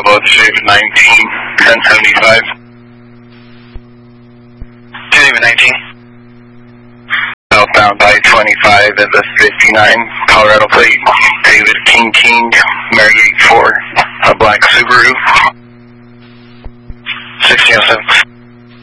Bravo, David 19, 1075. David 19. Southbound I-25 is a 59 Colorado plate. David King, Mary 84, a black Subaru. 1607.